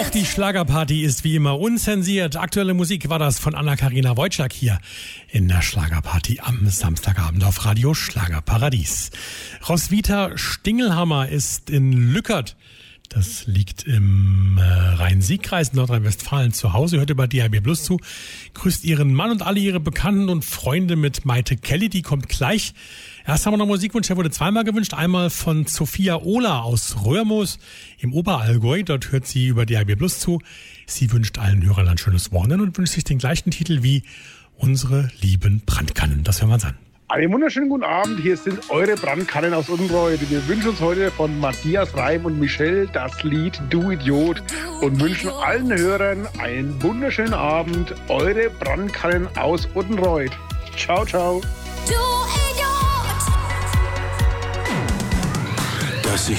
Auch die Schlagerparty ist wie immer unzensiert. Aktuelle Musik war das von Anna-Karina Wojcik hier in der Schlagerparty am Samstagabend auf Radio Schlagerparadies. Roswitha Stingelhammer ist in Lückert. Das liegt im Rhein-Sieg-Kreis, Nordrhein-Westfalen, zu Hause. Hört über DAB Plus zu. Grüßt ihren Mann und alle ihre Bekannten und Freunde mit Maite Kelly. Die kommt gleich. Erst haben wir noch Musikwunsch, der wurde zweimal gewünscht. Einmal von Sophia Ohler aus Röhrmoos im Oberallgäu. Dort hört sie über DAB Plus zu. Sie wünscht allen Hörern ein schönes Wochenende und wünscht sich den gleichen Titel wie Unsere lieben Brandkannen. Das hören wir uns an. Einen wunderschönen guten Abend, hier sind eure Brandkannen aus Unreuth. Wir wünschen uns heute von Matthias Reim und Michelle das Lied Du Idiot und wünschen allen Hörern einen wunderschönen Abend. Eure Brandkannen aus Unreuth. Ciao, ciao.